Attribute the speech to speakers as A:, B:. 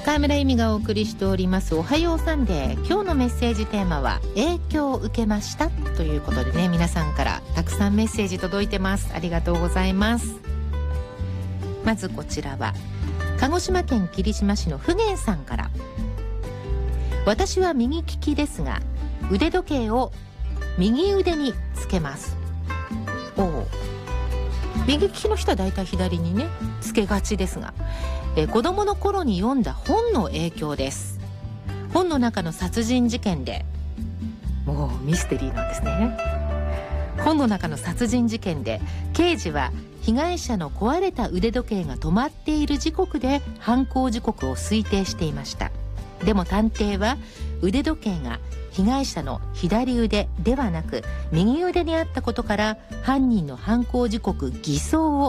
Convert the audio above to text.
A: 川村由美がお送りしておりますおはようサンデー。今日のメッセージテーマは影響を受けましたということでね、皆さんからたくさんメッセージ届いてます。ありがとうございます。まずこちらは鹿児島県霧島市の普賢さんから。私は右利きですが腕時計を右腕につけます。右利きの人はだいたい左にねつけがちですが、子供の頃に読んだ本の影響です。本の中の殺人事件で、もうミステリーなんですね。本の中の殺人事件で刑事は被害者の壊れた腕時計が止まっている時刻で犯行時刻を推定していました。でも探偵は腕時計が被害者の左腕ではなく右腕にあったことから犯人の犯行時刻偽装を